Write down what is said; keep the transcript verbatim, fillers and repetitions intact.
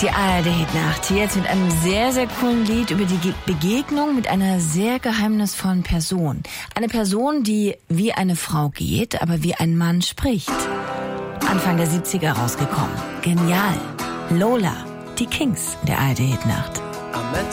Die A R D-Hitnacht jetzt mit einem sehr, sehr coolen Lied über die Begegnung mit einer sehr geheimnisvollen Person. Eine Person, die wie eine Frau geht, aber wie ein Mann spricht. Anfang der siebziger rausgekommen. Genial. Lola, die Kings der A R D-Hitnacht. I met